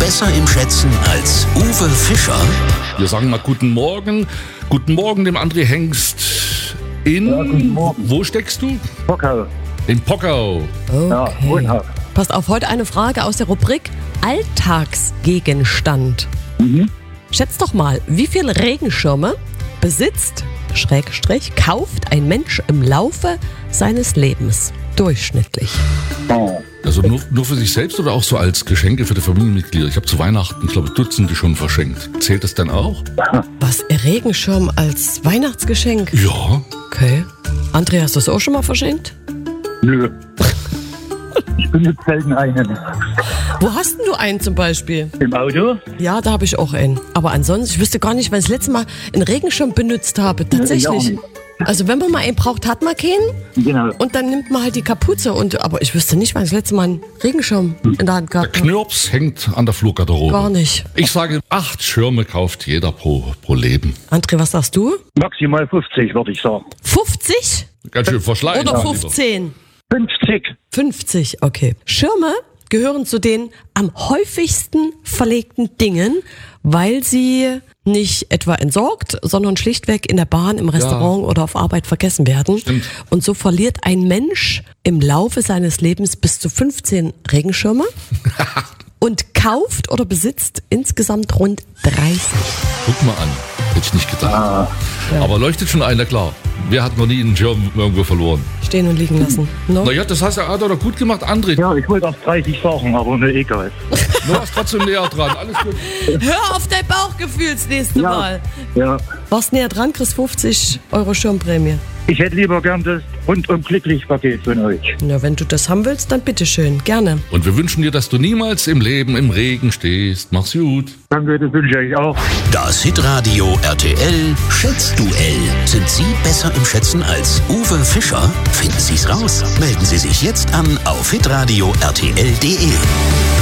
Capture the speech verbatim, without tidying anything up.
besser im Schätzen als Uwe Fischer? Wir sagen mal guten Morgen. Guten Morgen dem André Hengst in... Ja, guten Morgen. Wo steckst du? Pockau. In Pockau. Ja, Okay. wohnhaft. Passt auf, heute eine Frage aus der Rubrik Alltagsgegenstand. Mhm. Schätzt doch mal, wie viele Regenschirme besitzt, Schrägstrich, kauft ein Mensch im Laufe seines Lebens? Durchschnittlich. Oh. Also nur, nur für sich selbst oder auch so als Geschenke für die Familienmitglieder? Ich habe zu Weihnachten, ich glaube, Dutzende schon verschenkt. Zählt das dann auch? Was, Regenschirm als Weihnachtsgeschenk? Ja. Okay. André, hast du das auch schon mal verschenkt? Nö. Ich benutze selten einen. Wo hast denn du einen zum Beispiel? Im Auto? Ja, da habe ich auch einen. Aber ansonsten, ich wüsste gar nicht, wann ich das letzte Mal einen Regenschirm benutzt habe. Tatsächlich. Ja, Also wenn man mal einen braucht, hat man keinen. genau. Und dann nimmt man halt die Kapuze. Und, aber ich wüsste nicht, wann ich das letzte Mal einen Regenschirm in der Hand Der gehabt habe. Knirps hängt an der Flurgarderobe. Gar nicht. Ich sage, acht Schirme kauft jeder pro, pro Leben. André, was sagst du? Maximal fünfzig, würde ich sagen. fünfzig? Ganz schön verschleiert. Oder mein Lieber. fünfzehn? fünfzig. fünfzig, okay. Schirme gehören zu den am häufigsten verlegten Dingen, weil sie nicht etwa entsorgt, sondern schlichtweg in der Bahn, im Restaurant oder auf Arbeit vergessen werden. Stimmt. Und so verliert ein Mensch im Laufe seines Lebens bis zu fünfzehn Regenschirme und kauft oder besitzt insgesamt rund dreißig. Guck mal an. Hätte ich nicht gedacht. Ah. Aber leuchtet schon einer klar. Wer hat noch nie einen Schirm irgendwo verloren? Stehen und liegen lassen. No? Naja, das hast du hat er doch gut gemacht, André. Ja, ich wollte auch dreißig sagen, aber ne, egal. Du warst trotzdem näher dran. Alles gut. Hör auf dein Bauchgefühl das nächste Ja. Mal. Ja. Warst näher dran, kriegst fünfzig Euro Schirmprämie. Ich hätte lieber gern das rundum glücklich Paket von euch. Na, wenn du das haben willst, dann bitteschön, gerne. Und wir wünschen dir, dass du niemals im Leben im Regen stehst. Mach's gut. Danke, das wünsche ich auch. Das Hitradio R T L Schätzduell. Sind Sie besser im Schätzen als Uwe Fischer? Finden Sie's raus. Melden Sie sich jetzt an auf hitradio R T L punkt de.